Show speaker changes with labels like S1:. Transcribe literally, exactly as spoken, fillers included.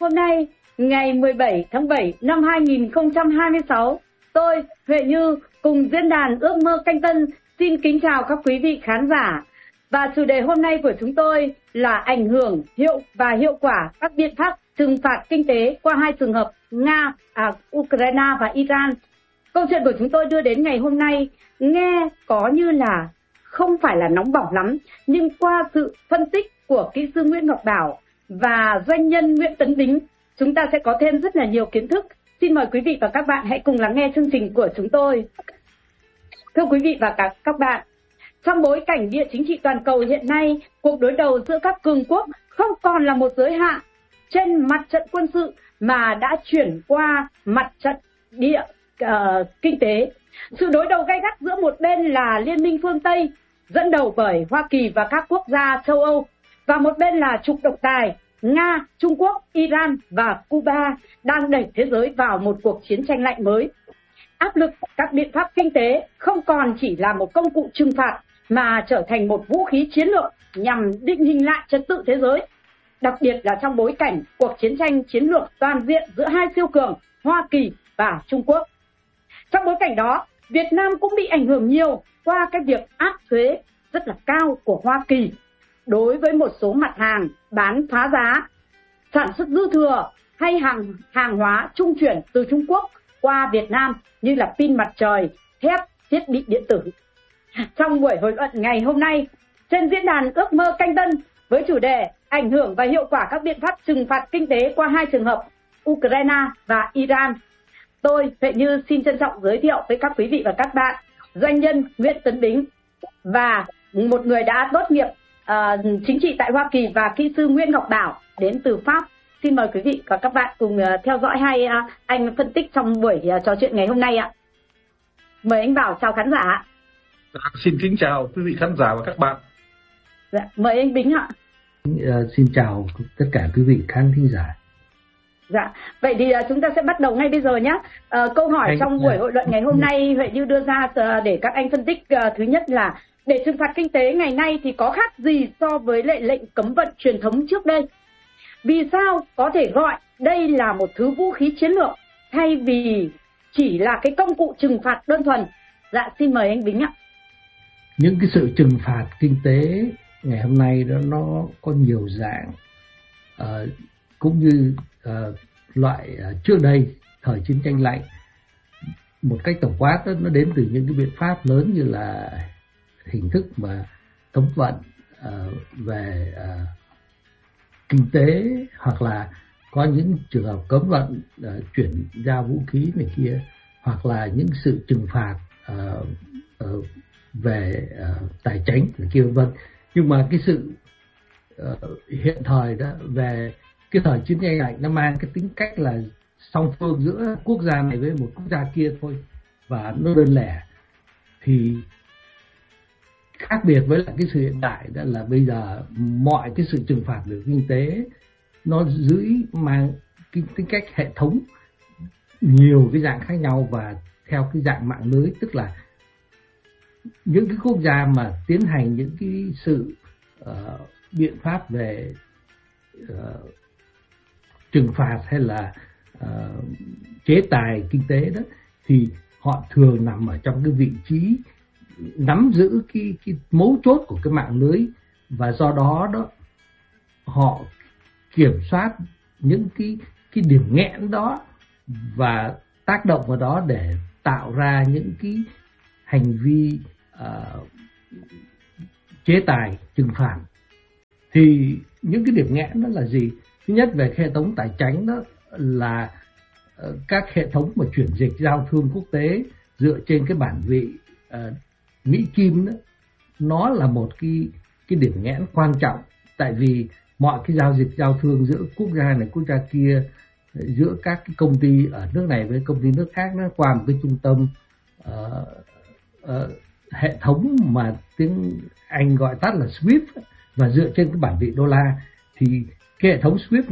S1: Hôm nay, ngày mười bảy tháng bảy năm hai nghìn không trăm hai mươi sáu, tôi, Huệ Như, cùng diễn đàn Ước Mơ Canh Tân xin kính chào các quý vị khán giả. Và chủ đề hôm nay của chúng tôi là ảnh hưởng hiệu và hiệu quả các biện pháp trừng phạt kinh tế qua hai trường hợp Nga, à, Ukraine và Iran. Câu chuyện của chúng tôi đưa đến ngày hôm nay nghe có như là không phải là nóng bỏng lắm, nhưng qua sự phân tích của kỹ sư Nguyễn Ngọc Bảo và doanh nhân Nguyễn Tấn Bính, chúng ta sẽ có thêm rất là nhiều kiến thức. Xin mời quý vị và các bạn hãy cùng lắng nghe chương trình của chúng tôi. Thưa quý vị và các, các bạn, trong bối cảnh địa chính trị toàn cầu hiện nay, cuộc đối đầu giữa các cường quốc không còn là một giới hạn trên mặt trận quân sự mà đã chuyển qua mặt trận địa uh, kinh tế. Sự đối đầu gay gắt giữa một bên là Liên minh phương Tây dẫn đầu bởi Hoa Kỳ và các quốc gia châu Âu, và một bên là trục độc tài Nga, Trung Quốc, Iran và Cuba đang đẩy thế giới vào một cuộc chiến tranh lạnh mới. Áp lực các biện pháp kinh tế không còn chỉ là một công cụ trừng phạt mà trở thành một vũ khí chiến lược nhằm định hình lại trật tự thế giới, đặc biệt là trong bối cảnh cuộc chiến tranh chiến lược toàn diện giữa hai siêu cường Hoa Kỳ và Trung Quốc. Trong bối cảnh đó, Việt Nam cũng bị ảnh hưởng nhiều qua cái việc áp thuế rất là cao của Hoa Kỳ đối với một số mặt hàng bán phá giá, sản xuất dư thừa hay hàng hàng hóa trung chuyển từ Trung Quốc qua Việt Nam như là pin mặt trời, thép, thiết bị điện tử. Trong buổi hội luận ngày hôm nay trên diễn đàn Ước Mơ Canh Tân với chủ đề ảnh hưởng và hiệu quả các biện pháp trừng phạt kinh tế qua hai trường hợp Ukraine và Iran, tôi, Huệ Như xin trân trọng giới thiệu với các quý vị và các bạn doanh nhân Nguyễn Tấn Bính và một người đã tốt nghiệp uh, chính trị tại Hoa Kỳ và kỹ sư Nguyễn Ngọc Bảo đến từ Pháp. Xin mời quý vị và các bạn cùng uh, theo dõi hai uh, anh phân tích trong buổi uh, trò chuyện ngày hôm nay ạ. Mời anh Bảo chào khán giả.
S2: À, xin kính chào quý vị khán giả và các bạn.
S1: Dạ, mời anh Bính ạ.
S3: Uh, xin chào tất cả quý vị khán thính giả.
S1: Dạ, vậy thì uh, chúng ta sẽ bắt đầu ngay bây giờ nhé. Uh, câu hỏi anh, trong buổi hội luận ngày hôm nay Huệ Như đưa ra uh, để các anh phân tích. Uh, thứ nhất là để trừng phạt kinh tế ngày nay thì có khác gì so với lệ lệnh cấm vận truyền thống trước đây? Vì sao có thể gọi đây là một thứ vũ khí chiến lược thay vì chỉ là cái công cụ trừng phạt đơn thuần? Dạ, xin mời anh Bính ạ.
S3: Những cái sự trừng phạt kinh tế ngày hôm nay đó nó có nhiều dạng, uh, cũng như uh, loại uh, trước đây thời chiến tranh lạnh. Một cách tổng quát đó, nó đến từ những cái biện pháp lớn như là hình thức mà cấm vận uh, về uh, kinh tế, hoặc là có những trường hợp cấm vận uh, chuyển giao vũ khí này kia, hoặc là những sự trừng phạt uh, uh, về uh, tài chính này kia vân vân. Nhưng mà cái sự uh, hiện thời đó về cái thời chiến tranh lạnh nó mang cái tính cách là song phương giữa quốc gia này với một quốc gia kia thôi, và nó đơn lẻ. Thì khác biệt với lại cái sự hiện đại đó là bây giờ mọi cái sự trừng phạt về kinh tế nó dưới mang cái tính cách hệ thống, nhiều cái dạng khác nhau và theo cái dạng mạng lưới, tức là những cái quốc gia mà tiến hành những cái sự uh, biện pháp về uh, trừng phạt hay là uh, chế tài kinh tế đó, thì họ thường nằm ở trong cái vị trí nắm giữ cái, cái mấu chốt của cái mạng lưới, và do đó đó họ kiểm soát những cái cái điểm nghẽn đó và tác động vào đó để tạo ra những cái hành vi uh, chế tài trừng phạt. Thì những cái điểm nghẽn đó là gì? Thứ nhất, về hệ thống tài chính đó là uh, các hệ thống mà chuyển dịch giao thương quốc tế dựa trên cái bản vị uh, Mỹ Kim đó, nó là một cái cái điểm nghẽn quan trọng, tại vì mọi cái giao dịch giao thương giữa quốc gia này quốc gia kia, giữa các cái công ty ở nước này với công ty nước khác, nó qua một cái trung tâm uh, uh, hệ thống mà tiếng Anh gọi tắt là SWIFT, và dựa trên cái bản vị đô la. Thì cái hệ thống SWIFT